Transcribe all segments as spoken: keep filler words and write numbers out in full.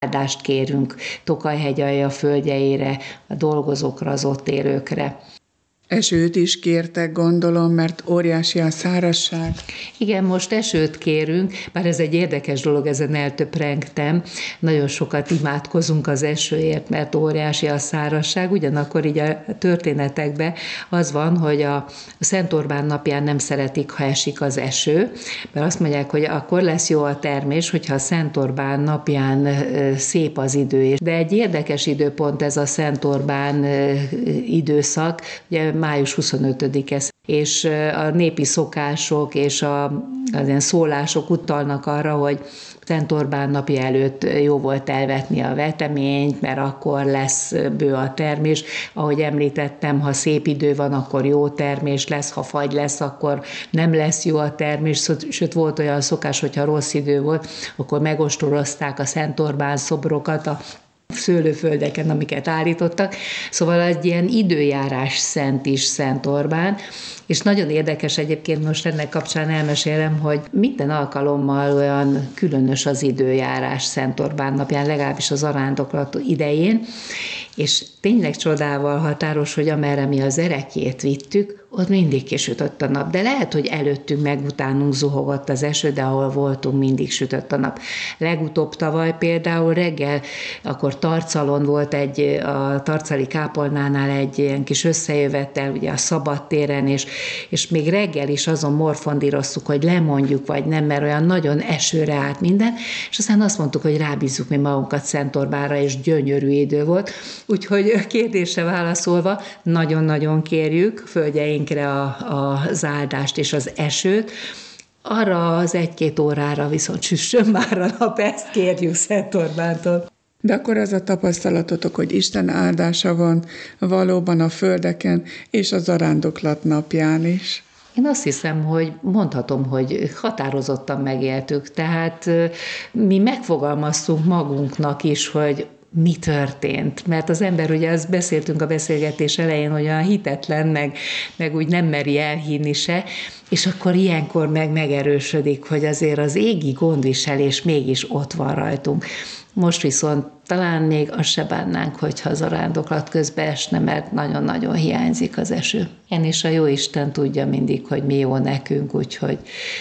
áldást kérünk Tokaj-hegyalja földjeire, a dolgozókra, az ott élőkre. Esőt is kértek, gondolom, mert óriási a szárazság. Igen, most esőt kérünk, bár ez egy érdekes dolog, ezen eltöprengtem. Nagyon sokat imádkozunk az esőért, mert óriási a szárazság. Ugyanakkor így a történetekben az van, hogy a Szent Orbán napján nem szeretik, ha esik az eső, mert azt mondják, hogy akkor lesz jó a termés, hogyha a Szent Orbán napján szép az idő. De egy érdekes időpont ez a Szent Orbán időszak, ugye május huszonötödike, és a népi szokások és a, az ilyen szólások utalnak arra, hogy Szent Orbán napja előtt jó volt elvetni a veteményt, mert akkor lesz bő a termés. Ahogy említettem, ha szép idő van, akkor jó termés lesz, ha fagy lesz, akkor nem lesz jó a termés. Sőt, volt olyan szokás, hogyha rossz idő volt, akkor megostorozták a Szent Orbán szobrokat a szőlőföldeken, amiket állítottak. Szóval egy ilyen időjárás szent is Szent Orbán, és nagyon érdekes egyébként, most ennek kapcsán elmesélem, hogy minden alkalommal olyan különös az időjárás Szent Orbán napján, legalábbis az arándoklat idején, és tényleg csodával határos, hogy amerre mi az ereklyét vittük, ott mindig kisütött a nap. De lehet, hogy előttünk, meg utánunk zuhogott az eső, de ahol voltunk, mindig sütött a nap. Legutóbb tavaly például reggel, akkor Tarcalon volt egy, a tarcali kápolnánál egy ilyen kis összejövetel, ugye a szabadtéren, és, és még reggel is azon morfondíroztuk, hogy lemondjuk, vagy nem, mert olyan nagyon esőre állt minden, és aztán azt mondtuk, hogy rábízzuk mi magunkat Szent Orbánra, és gyönyörű idő volt. Úgyhogy kérdésre válaszolva, nagyon-nagyon kérjük földjeinkre a, a, az áldást és az esőt, arra az egy-két órára viszont süssön már a nap, ezt kérjük Szent Orbántól. De akkor az a tapasztalatotok, hogy Isten áldása van valóban a földeken és az arándoklat napján is. Én azt hiszem, hogy mondhatom, hogy határozottan megéltük, tehát mi megfogalmaztunk magunknak is, hogy mi történt. Mert az ember, ugye azt beszéltünk a beszélgetés elején, hogy olyan hitetlen, meg, meg úgy nem meri elhinni se, és akkor ilyenkor meg megerősödik, hogy azért az égi gondviselés mégis ott van rajtunk. Most viszont talán még azt se bánnánk, hogyha az arándoklat közbe esne, mert nagyon-nagyon hiányzik az eső. Én is a Jóisten tudja mindig, hogy mi jó nekünk, úgyhogy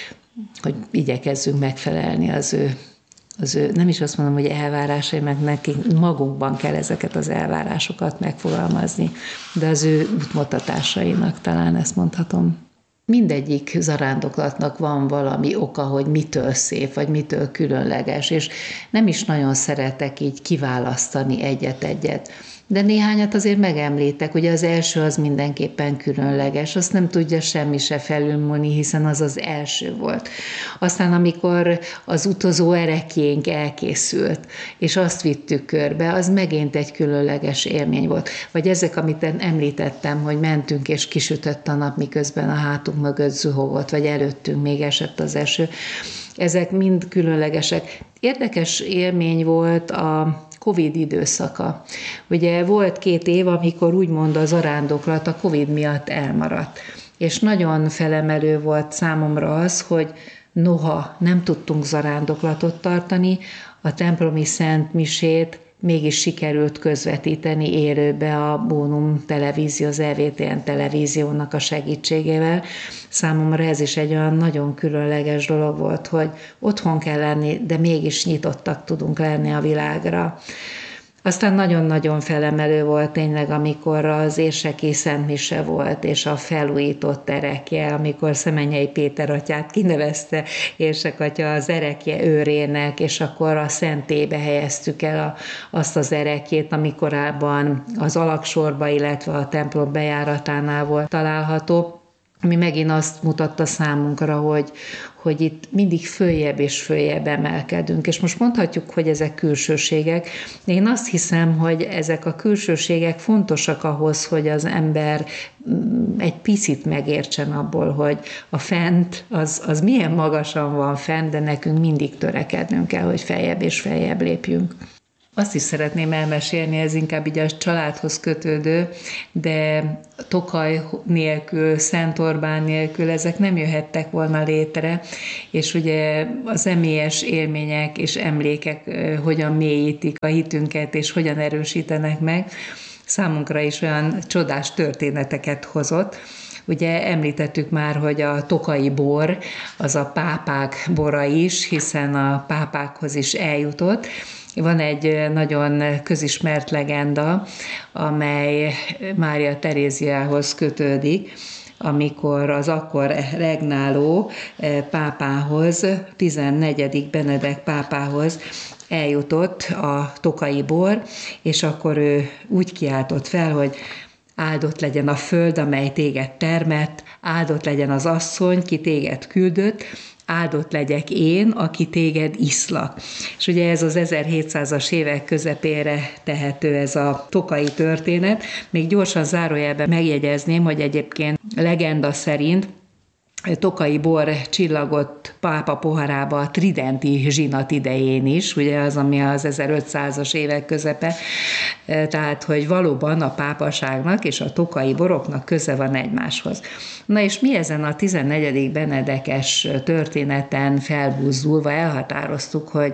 hogy igyekezzünk megfelelni az ő az ő, nem is azt mondom, hogy elvárásai, meg nekünk magunkban kell ezeket az elvárásokat megfogalmazni, de az ő útmutatásainak talán ezt mondhatom. Mindegyik zarándoklatnak van valami oka, hogy mitől szép, vagy mitől különleges, és nem is nagyon szeretek így kiválasztani egyet-egyet. De néhányat azért megemlítek, ugye az első az mindenképpen különleges, azt nem tudja semmi se felülmúlni, hiszen az az első volt. Aztán amikor az utazó ereklyénk elkészült, és azt vittük körbe, az megint egy különleges élmény volt. Vagy ezek, amit említettem, hogy mentünk és kisütött a nap, miközben a hátunk mögött zuhogott, vagy előttünk még esett az eső. Ezek mind különlegesek. Érdekes élmény volt a Covid időszaka. Ugye volt két év, amikor úgymond az arándoklat a Covid miatt elmaradt. És nagyon felemelő volt számomra az, hogy noha nem tudtunk zarándoklatot tartani, a templomi szent misét mégis sikerült közvetíteni élőbe a Bónum televízió, az é vé té en televíziónak a segítségével. Számomra ez is egy olyan nagyon különleges dolog volt, hogy otthon kell lenni, de mégis nyitottak tudunk lenni a világra. Aztán nagyon-nagyon felemelő volt tényleg, amikor az érseki szentmise volt, és a felújított erekje, amikor Szemenyei Péter atyát kinevezte érsek atya az erekje őrének, és akkor a szentélybe helyeztük el a, azt az erekjét, ami korábban az alagsorba, illetve a templom bejáratánál volt található, ami megint azt mutatta számunkra, hogy, hogy itt mindig följebb és följebb emelkedünk. És most mondhatjuk, hogy ezek külsőségek. Én azt hiszem, hogy ezek a külsőségek fontosak ahhoz, hogy az ember egy picit megértsen abból, hogy a fent, az, az milyen magasan van fent, de nekünk mindig törekednünk kell, hogy feljebb és feljebb lépjünk. Azt is szeretném elmesélni, ez inkább így a családhoz kötődő, de Tokaj nélkül, Szent Orbán nélkül ezek nem jöhettek volna létre, és ugye a személyes élmények és emlékek hogyan mélyítik a hitünket, és hogyan erősítenek meg, számunkra is olyan csodás történeteket hozott. Ugye említettük már, hogy a tokai bor az a pápák bora is, hiszen a pápákhoz is eljutott. Van egy nagyon közismert legenda, amely Mária Teréziához kötődik, amikor az akkor regnáló pápához, tizennegyedik Benedek pápához eljutott a tokai bor, és akkor ő úgy kiáltott fel, hogy áldott legyen a föld, amely téged termett, áldott legyen az asszony, ki téged küldött, áldott legyek én, aki téged iszlak. És ugye ez az ezerhétszázas évek közepére tehető ez a tokai történet. Még gyorsan zárójelben megjegyezném, hogy egyébként legenda szerint tokai bor csillagott pápa poharába a tridenti zsinat idején is, ugye az, ami az ezerötszázas évek közepe, tehát, hogy valóban a pápaságnak és a tokai boroknak köze van egymáshoz. Na és mi ezen a tizennegyedik Benedekes történeten felbúzdulva elhatároztuk, hogy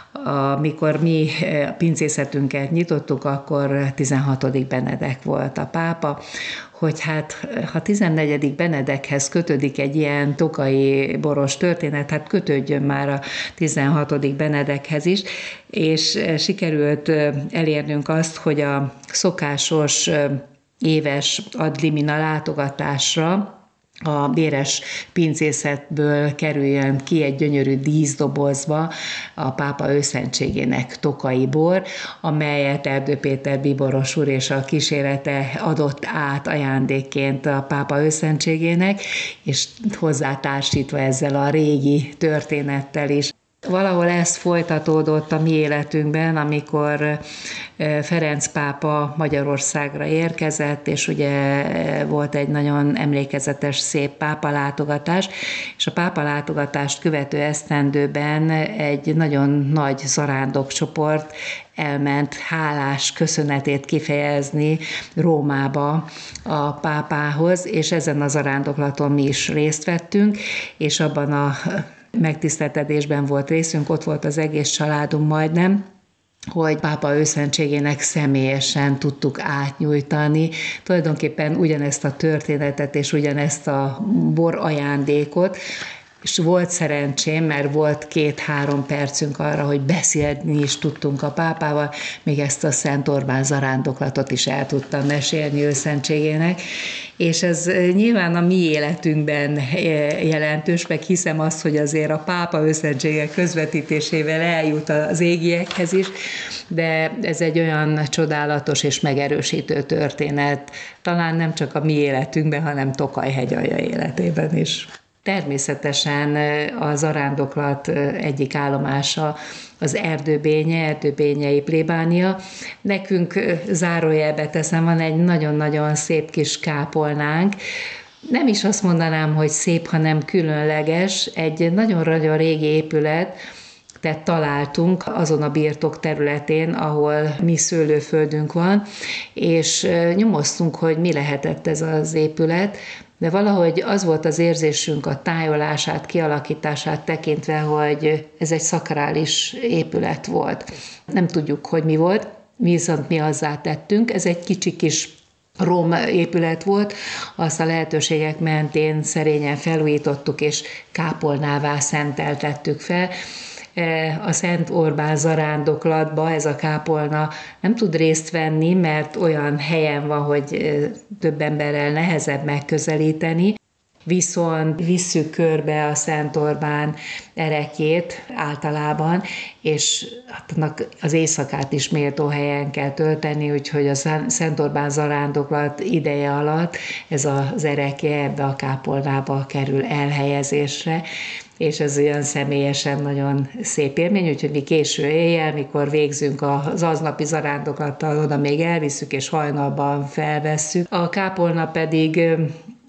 amikor mi a pincészetünket nyitottuk, akkor tizenhatodik Benedek volt a pápa, hogy hát ha tizennegyedik Benedekhez kötődik egy ilyen tokai boros történet, hát kötődjön már a tizenhatodik Benedekhez is, és sikerült elérnünk azt, hogy a szokásos éves ad limina látogatásra a béres pincészetből kerüljön ki egy gyönyörű díszdobozba a pápa őszentségének tokai bor, amelyet Erdő Péter bíboros úr és a kísérete adott át ajándékként a pápa őszentségének, és hozzátársítva ezzel a régi történettel is. Valahol ez folytatódott a mi életünkben, amikor Ferenc pápa Magyarországra érkezett, és ugye volt egy nagyon emlékezetes, szép pápa látogatás, és a pápa látogatást követő esztendőben egy nagyon nagy zarándokcsoport elment hálás köszönetét kifejezni Rómába a pápához, és ezen a zarándoklaton mi is részt vettünk, és abban a megtiszteltetésben volt részünk, ott volt az egész családunk majdnem, hogy pápa őszentségének személyesen tudtuk átnyújtani tulajdonképpen ugyanezt a történetet és ugyanezt a bor ajándékot, és volt szerencsém, mert volt két-három percünk arra, hogy beszélni is tudtunk a pápával, még ezt a Szent Orbán zarándoklatot is el tudtam mesélni őszentségének, és ez nyilván a mi életünkben jelentős, meg hiszem azt, hogy azért a pápa őszentsége közvetítésével eljut az égiekhez is, de ez egy olyan csodálatos és megerősítő történet, talán nem csak a mi életünkben, hanem Tokaj hegyalja életében is. Természetesen a zarándoklat egyik állomása az erdőbénye, erdőbényei plébánia. Nekünk zárójelbe teszem, van egy nagyon-nagyon szép kis kápolnánk, nem is azt mondanám, hogy szép, hanem különleges, egy nagyon-nagyon régi épület, tehát találtunk azon a birtok területén, ahol mi szőlőföldünk van, és nyomoztunk, hogy mi lehetett ez az épület, de valahogy az volt az érzésünk a tájolását, kialakítását tekintve, hogy ez egy szakrális épület volt. Nem tudjuk, hogy mi volt, viszont mi azzá tettünk. Ez egy kicsi kis rom épület volt, azt a lehetőségek mentén szerényen felújítottuk, és kápolnává szenteltettük fel. A Szent Orbán zarándoklatba ez a kápolna nem tud részt venni, mert olyan helyen van, hogy több emberrel nehezebb megközelíteni, viszont visszük körbe a Szent Orbán erekjét általában, és annak az éjszakát is méltó helyen kell tölteni, úgyhogy a Szent Orbán zarándoklat ideje alatt ez az erekje ebbe a kápolnába kerül elhelyezésre, és ez olyan személyesen nagyon szép élmény, úgyhogy mi késő éjjel, mikor végzünk az aznapi zarándoklattal, oda még elviszük, és hajnalban felvesszük. A kápolna pedig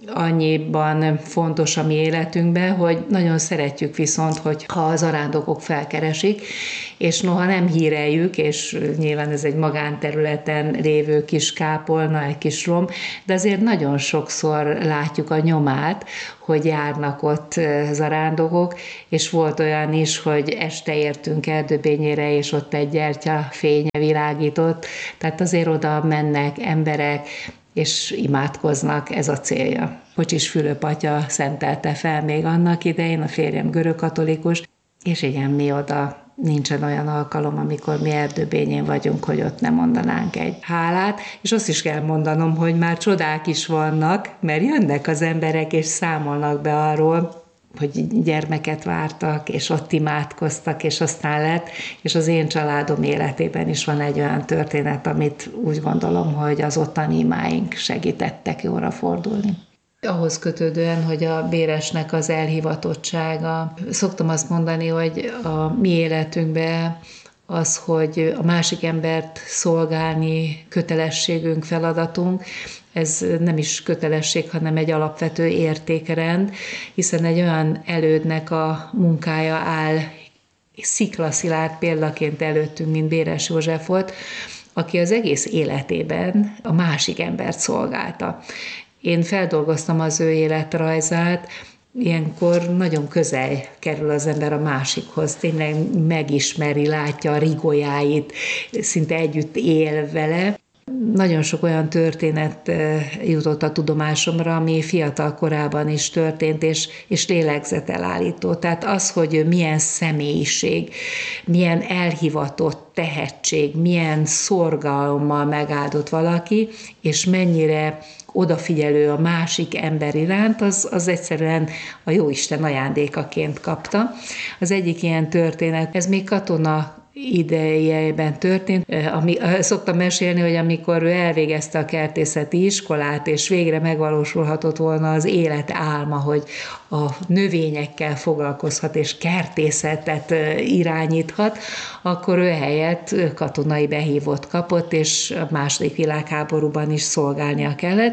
annyiban fontos a mi életünkben, hogy nagyon szeretjük viszont, hogy ha az zarándokok felkeresik, és noha nem híreljük, és nyilván ez egy magánterületen lévő kis kápolna, egy kis rom, de azért nagyon sokszor látjuk a nyomát, hogy járnak ott zarándokok, és volt olyan is, hogy este értünk Erdőbényére, és ott egy gyertyafény világított, tehát azért oda mennek emberek, és imádkoznak, ez a célja. Kocsis Fülöp atya szentelte fel még annak idején, a férjem görögkatolikus, és igen, mi oda nincsen olyan alkalom, amikor mi Erdőbényén vagyunk, hogy ott ne mondanánk egy hálát, és azt is kell mondanom, hogy már csodák is vannak, mert jönnek az emberek, és számolnak be arról, hogy gyermeket vártak, és ott imádkoztak, és aztán lett, és az én családom életében is van egy olyan történet, amit úgy gondolom, hogy az ottani imáink segítettek jóra fordulni. Ahhoz kötődően, hogy a béresnek az elhivatottsága. Szoktam azt mondani, hogy a mi életünkben az, hogy a másik embert szolgálni kötelességünk, feladatunk, ez nem is kötelesség, hanem egy alapvető értékrend, hiszen egy olyan elődnek a munkája áll sziklaszilárd példaként előttünk, mint Béres József volt, aki az egész életében a másik embert szolgálta. Én feldolgoztam az ő életrajzát, ilyenkor nagyon közel kerül az ember a másikhoz, tényleg megismeri, látja a rigójáit, szinte együtt él vele. Nagyon sok olyan történet jutott a tudomásomra, ami fiatal korában is történt, és, és lélegzetelállító. Tehát az, hogy milyen személyiség, milyen elhivatott tehetség, milyen szorgalommal megáldott valaki, és mennyire odafigyelő a másik ember iránt, az, az egyszerűen a Jóisten ajándékaként kapta. Az egyik ilyen történet, ez még katona idejében történt, ami, szoktam mesélni, hogy amikor ő elvégezte a kertészeti iskolát, és végre megvalósulhatott volna az élet álma, hogy a növényekkel foglalkozhat, és kertészetet irányíthat, akkor ő helyett katonai behívót kapott, és a második világháborúban is szolgálnia kellett.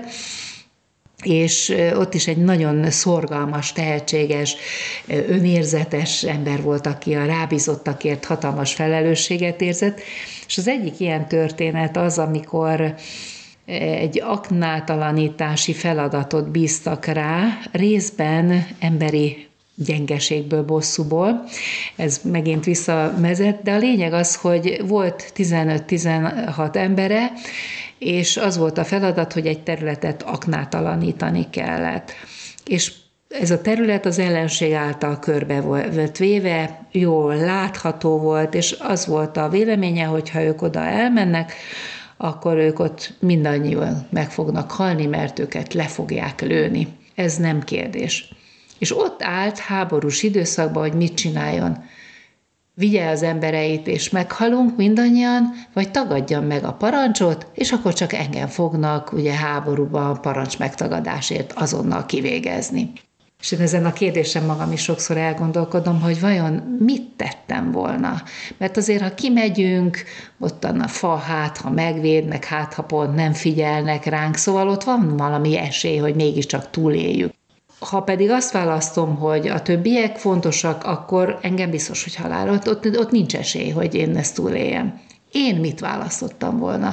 És ott is egy nagyon szorgalmas, tehetséges, önérzetes ember volt, aki a rábízottakért hatalmas felelősséget érzett, és az egyik ilyen történet az, amikor egy aknátalanítási feladatot bíztak rá, részben emberi gyengeségből, bosszúból, ez megint visszavezet, de a lényeg az, hogy volt tizenöt-tizenhat embere, és az volt a feladat, hogy egy területet aknátalanítani kellett. És ez a terület az ellenség által körbe volt véve, jól látható volt, és az volt a véleménye, hogy ha ők oda elmennek, akkor ők ott mindannyian meg fognak halni, mert őket le fogják lőni. Ez nem kérdés. És ott állt háborús időszakban, hogy mit csináljon. Vigye az embereit, és meghalunk mindannyian, vagy tagadjam meg a parancsot, és akkor csak engem fognak ugye háborúban parancs megtagadásért azonnal kivégezni. És én ezen a kérdésen magam is sokszor elgondolkodom, hogy vajon mit tettem volna. Mert azért, ha kimegyünk, ottan a fa hát, ha megvédnek, hát, ha pont nem figyelnek ránk, szóval ott van valami esély, hogy mégiscsak túléljük. Ha pedig azt választom, hogy a többiek fontosak, akkor engem biztos, hogy halál. Ott, ott, ott nincs esély, hogy én ezt túléljem. Én mit választottam volna?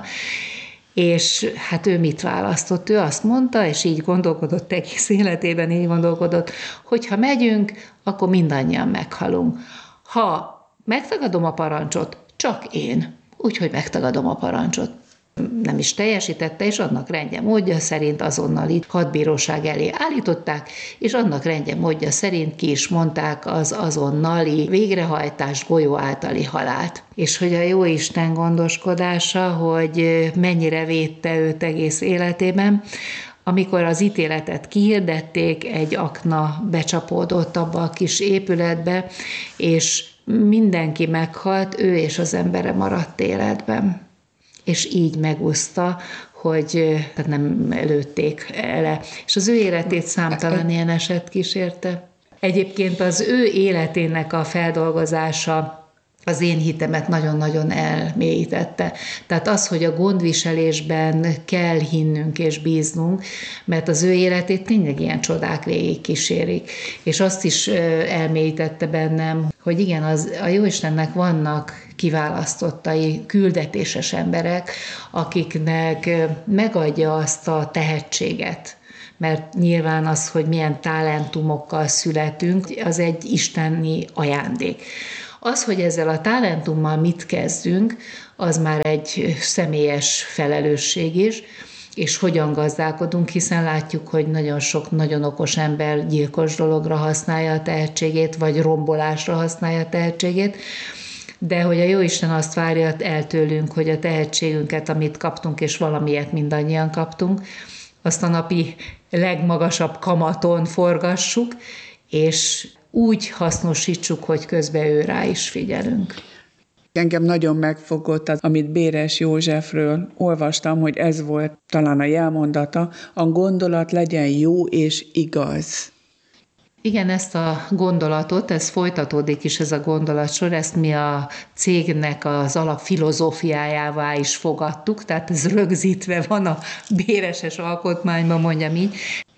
És hát ő mit választott? Ő azt mondta, és így gondolkodott egész életében, így gondolkodott, hogy ha megyünk, akkor mindannyian meghalunk. Ha megtagadom a parancsot, csak én. Úgyhogy megtagadom a parancsot. Nem is teljesítette, és annak rendje módja szerint azonnal itt hadbíróság elé állították, és annak rendje módja szerint ki is mondták az azonnali végrehajtás, golyó általi halált. És hogy a Jóisten gondoskodása, hogy mennyire védte őt egész életében, amikor az ítéletet kihirdették, egy akna becsapódott abba a kis épületbe, és mindenki meghalt, ő és az embere maradt életben. És így megúszta, hogy tehát nem lőtték ele. És az ő életét számtalan ilyen eset kísérte. Egyébként az ő életének a feldolgozása az én hitemet nagyon-nagyon elmélyítette. Tehát az, hogy a gondviselésben kell hinnünk és bíznunk, mert az ő életét tényleg ilyen csodák végig kísérik. És azt is elmélyítette bennem, hogy igen, az, a Jóistennek vannak kiválasztottai, küldetéses emberek, akiknek megadja azt a tehetséget, mert nyilván az, hogy milyen talentumokkal születünk, az egy isteni ajándék. Az, hogy ezzel a talentummal mit kezdünk, az már egy személyes felelősség is, és hogyan gazdálkodunk, hiszen látjuk, hogy nagyon sok nagyon okos ember gyilkos dologra használja a tehetségét, vagy rombolásra használja a tehetségét, de hogy a Jóisten azt várja el tőlünk, hogy a tehetségünket, amit kaptunk, és valamilyet mindannyian kaptunk, azt a napi legmagasabb kamaton forgassuk, és úgy hasznosítsuk, hogy közben ő rá is figyelünk. Engem nagyon megfogott az, amit Béres Józsefről olvastam, hogy ez volt talán a jelmondata, a gondolat legyen jó és igaz. Igen, ezt a gondolatot, ez folytatódik is ez a gondolatsor, ezt mi a cégnek az alapfilozófiájává is fogadtuk, tehát ez rögzítve van a béreses alkotmányban, mondjam így.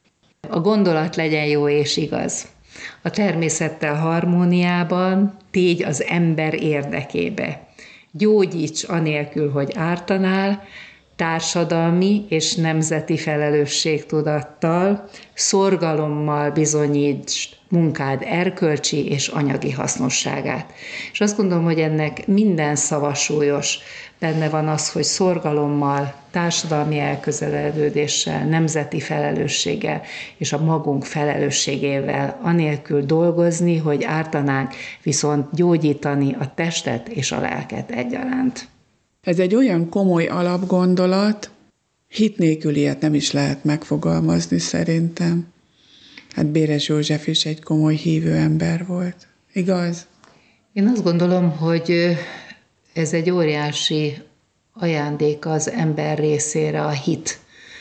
A gondolat legyen jó és igaz. A természettel harmóniában, tégy az ember érdekébe. Gyógyíts anélkül, hogy ártanál, társadalmi és nemzeti felelősségtudattal, szorgalommal bizonyítsd munkád erkölcsi és anyagi hasznosságát. És azt gondolom, hogy ennek minden szava súlyos. Benne van az, hogy szorgalommal, társadalmi elközelődéssel, nemzeti felelősséggel és a magunk felelősségével anélkül dolgozni, hogy ártanánk, viszont gyógyítani a testet és a lelket egyaránt. Ez egy olyan komoly alapgondolat, hit nélkül ilyet nem is lehet megfogalmazni szerintem. Hát Béres József is egy komoly hívő ember volt. Igaz? Én azt gondolom, hogy ez egy óriási ajándék az ember részére, a hit.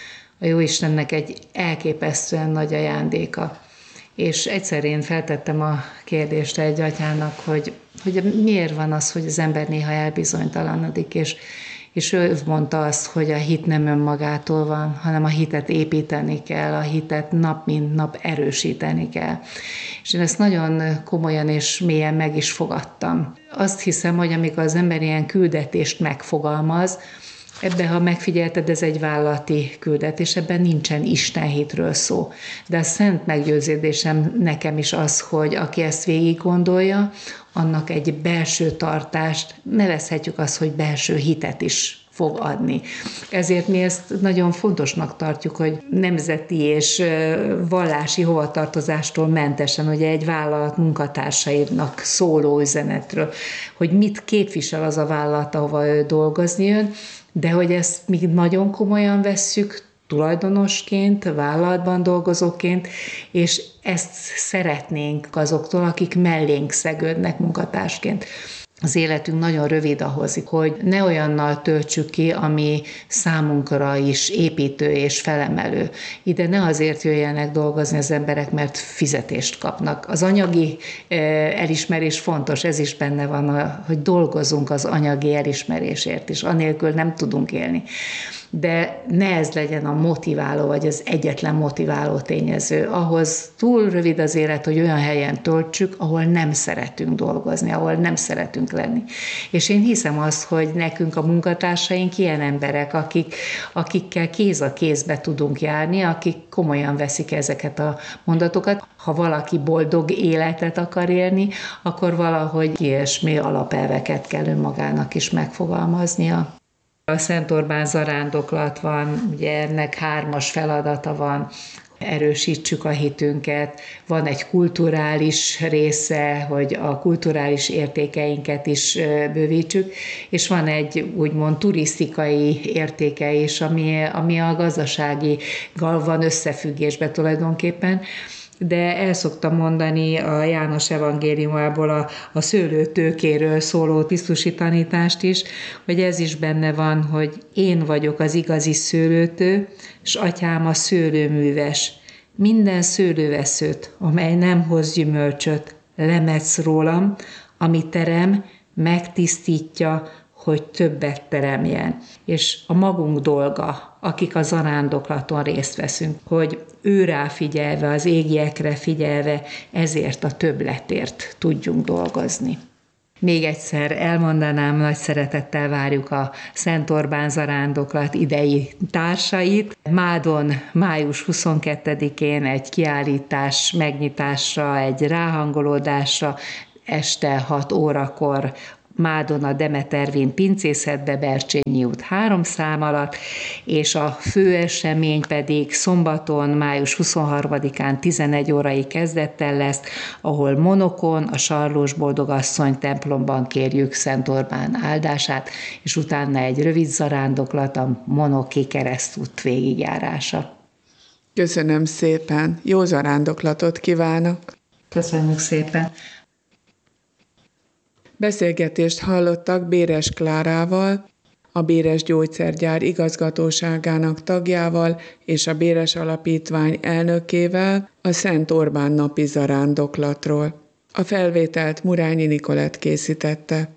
A Jóistennek egy elképesztően nagy ajándéka. És egyszer én feltettem a kérdést egy atyának, hogy, hogy miért van az, hogy az ember néha elbizonytalanodik, és, és ő mondta azt, hogy a hit nem önmagától van, hanem a hitet építeni kell, a hitet nap mint nap erősíteni kell. És én ezt nagyon komolyan és mélyen meg is fogadtam. Azt hiszem, hogy amikor az ember ilyen küldetést megfogalmaz, ebben, ha megfigyelted, ez egy vállalati küldetés, ebben nincsen istenhitről szó. De a szent meggyőződésem nekem is az, hogy aki ezt végig gondolja, annak egy belső tartást, nevezhetjük azt, hogy belső hitet is fog adni. Ezért mi ezt nagyon fontosnak tartjuk, hogy nemzeti és vallási hovatartozástól mentesen, ugye egy vállalat munkatársainak szóló üzenetről, hogy mit képvisel az a vállalat, ahova ő dolgozni jön, de hogy ezt mi nagyon komolyan vesszük tulajdonosként, vállalatban dolgozóként, és ezt szeretnénk azoktól, akik mellénk szegődnek munkatársként. Az életünk nagyon rövid ahhoz, hogy ne olyannal töltsük ki, ami számunkra is építő és felemelő. Ide ne azért jöjjenek dolgozni az emberek, mert fizetést kapnak. Az anyagi elismerés fontos, ez is benne van, hogy dolgozunk az anyagi elismerésért is, anélkül nem tudunk élni. De ne ez legyen a motiváló, vagy az egyetlen motiváló tényező. Ahhoz túl rövid az élet, hogy olyan helyen töltsük, ahol nem szeretünk dolgozni, ahol nem szeretünk lenni. És én hiszem azt, hogy nekünk a munkatársaink ilyen emberek, akik, akikkel kéz a kézbe tudunk járni, akik komolyan veszik ezeket a mondatokat. Ha valaki boldog életet akar élni, akkor valahogy ilyesmi alapelveket kell önmagának is megfogalmaznia. A Szent Orbán zarándoklat van, ugye ennek hármas feladata van, erősítsük a hitünket, van egy kulturális része, hogy a kulturális értékeinket is bővítsük, és van egy úgymond turisztikai értéke is, ami, ami a gazdaságival van összefüggésben tulajdonképpen. De el szoktam mondani a János evangéliumából a, a szőlőtőkéről szóló Krisztusi tanítást is, hogy ez is benne van, hogy én vagyok az igazi szőlőtő, és atyám a szőlőműves. Minden szőlőveszőt, amely nem hoz gyümölcsöt, lemetsz rólam, ami terem, megtisztítja, hogy többet teremjen. És a magunk dolga, akik a zarándoklaton részt veszünk, hogy őrá figyelve, az égiekre figyelve, ezért a többletért tudjunk dolgozni. Még egyszer elmondanám, nagy szeretettel várjuk a Szent Orbán zarándoklat idei társait. Mádon május huszonkettedikén egy kiállítás megnyitásra, egy ráhangolódásra, este hat órakor Mádon a Demeter-Vin pincészetbe, Bercsényi út három szám alatt, és a fő esemény pedig szombaton, május huszonharmadikán tizenegy órai kezdettel lesz, ahol Monokon, a Sarlós Boldogasszony templomban kérjük Szent Orbán áldását, és utána egy rövid zarándoklat, a Monoki keresztút végigjárása. Köszönöm szépen, jó zarándoklatot kívánok! Köszönjük szépen! Beszélgetést hallottak Béres Klárával, a Béres Gyógyszergyár igazgatóságának tagjával és a Béres Alapítvány elnökével a Szent Orbán napi zarándoklatról. A felvételt Murányi Nikolett készítette.